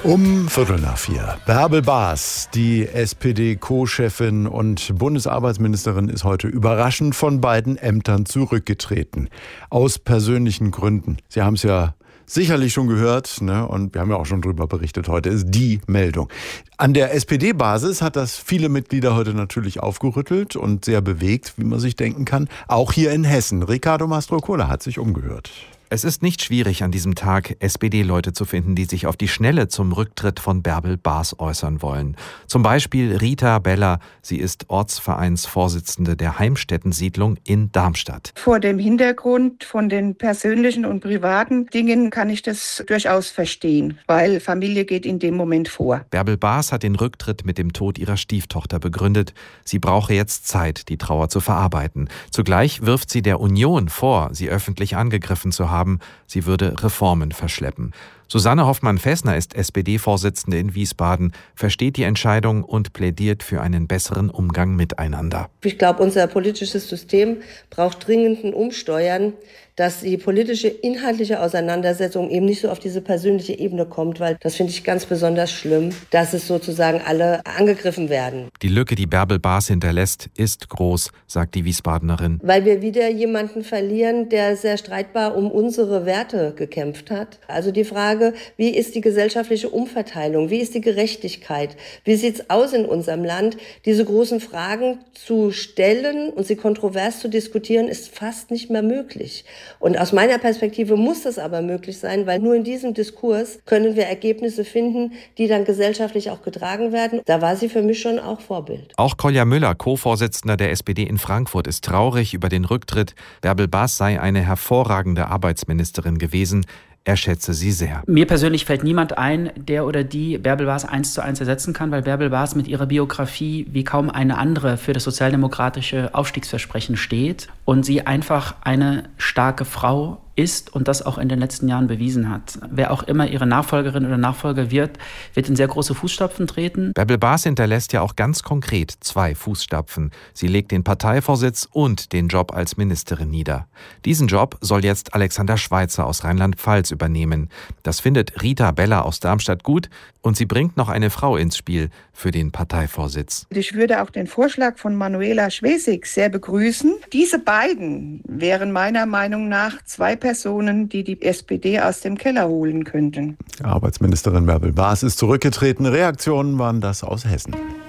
Um 3:15. Bärbel Baas, die SPD-Co-Chefin und Bundesarbeitsministerin, ist heute überraschend von beiden Ämtern zurückgetreten. Aus persönlichen Gründen. Sie haben es ja sicherlich schon gehört, ne? Und wir haben ja auch schon drüber berichtet. Heute ist die Meldung. An der SPD-Basis hat das viele Mitglieder heute natürlich aufgerüttelt und sehr bewegt, wie man sich denken kann. Auch hier in Hessen. Ricardo Mastrocola hat sich umgehört. Es ist nicht schwierig, an diesem Tag SPD-Leute zu finden, die sich auf die Schnelle zum Rücktritt von Bärbel Baas äußern wollen. Zum Beispiel Rita Beller. Sie ist Ortsvereinsvorsitzende der Heimstätten-Siedlung in Darmstadt. Vor dem Hintergrund von den persönlichen und privaten Dingen kann ich das durchaus verstehen, weil Familie geht in dem Moment vor. Bärbel Baas hat den Rücktritt mit dem Tod ihrer Stieftochter begründet. Sie brauche jetzt Zeit, die Trauer zu verarbeiten. Zugleich wirft sie der Union vor, sie öffentlich angegriffen zu haben. Sie würde Reformen verschleppen. Susanne Hoffmann-Fessner ist SPD-Vorsitzende in Wiesbaden, versteht die Entscheidung und plädiert für einen besseren Umgang miteinander. Ich glaube, unser politisches System braucht dringend ein Umsteuern, dass die politische, inhaltliche Auseinandersetzung eben nicht so auf diese persönliche Ebene kommt, weil das finde ich ganz besonders schlimm, dass es sozusagen alle angegriffen werden. Die Lücke, die Bärbel Baas hinterlässt, ist groß, sagt die Wiesbadenerin. Weil wir wieder jemanden verlieren, der sehr streitbar um unsere Werte gekämpft hat. Also die Frage, wie ist die gesellschaftliche Umverteilung, wie ist die Gerechtigkeit, wie sieht es aus in unserem Land? Diese großen Fragen zu stellen und sie kontrovers zu diskutieren, ist fast nicht mehr möglich. Und aus meiner Perspektive muss das aber möglich sein, weil nur in diesem Diskurs können wir Ergebnisse finden, die dann gesellschaftlich auch getragen werden. Da war sie für mich schon auch Vorbild. Auch Kolja Müller, Co-Vorsitzender der SPD in Frankfurt, ist traurig über den Rücktritt. Bärbel Baas sei eine hervorragende Arbeitsministerin gewesen. Er schätze sie sehr. Mir persönlich fällt niemand ein, der oder die Bärbel Baas 1:1 ersetzen kann, weil Bärbel Baas mit ihrer Biografie wie kaum eine andere für das sozialdemokratische Aufstiegsversprechen steht und sie einfach eine starke Frau ist und das auch in den letzten Jahren bewiesen hat. Wer auch immer ihre Nachfolgerin oder Nachfolger wird in sehr große Fußstapfen treten. Bärbel Baas hinterlässt ja auch ganz konkret 2 Fußstapfen. Sie legt den Parteivorsitz und den Job als Ministerin nieder. Diesen Job soll jetzt Alexander Schweitzer aus Rheinland-Pfalz übernehmen. Das findet Rita Beller aus Darmstadt gut und sie bringt noch eine Frau ins Spiel für den Parteivorsitz. Ich würde auch den Vorschlag von Manuela Schwesig sehr begrüßen. Diese beiden wären meiner Meinung nach 2 Personen, die die SPD aus dem Keller holen könnten. Arbeitsministerin Bärbel Baas ist zurückgetreten. Reaktionen waren das aus Hessen.